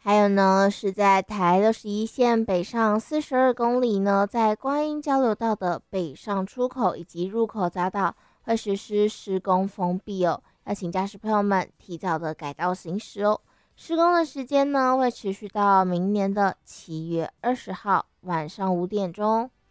还有呢，是在台61线北上42公里呢，在观音交流道的北上出口以及入口匝道会实施施工封闭哦，要请驾驶朋友们提早的改道行驶哦。施工的时间呢，会持续到明年的7月20号晚上5点钟。